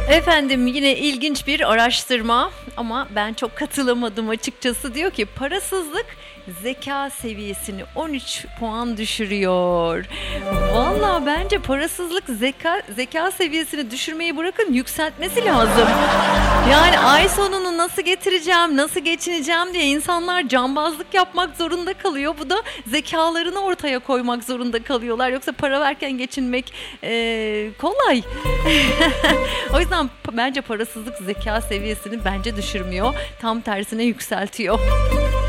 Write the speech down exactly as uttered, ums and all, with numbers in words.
Efendim yine ilginç bir araştırma ama ben çok katılamadım açıkçası. Diyor ki parasızlık zeka seviyesini on üç puan düşürüyor. Valla bence parasızlık zeka zeka seviyesini düşürmeyi bırakın yükseltmesi lazım. Yani ay sonunu nasıl getireceğim, nasıl geçineceğim diye insanlar cambazlık yapmak zorunda kalıyor. Bu da zekalarını ortaya koymak zorunda kalıyorlar. Yoksa para verken geçinmek eee, kolay. O yüzden p- bence parasızlık zeka seviyesini bence düşürmüyor. Tam tersine yükseltiyor.